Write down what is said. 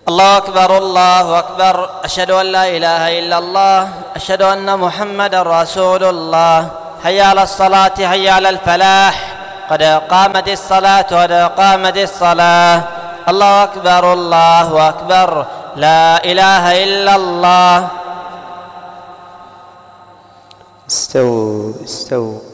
الله أكبر الله أكبر. أشهد أن لا إله إلا الله. أشهد أن محمدا رسول الله. حي على الصلاة حي على الفلاح. قد قامت الصلاة قد قامت الصلاة. الله أكبر الله أكبر. لا إله إلا الله. استووا استووا.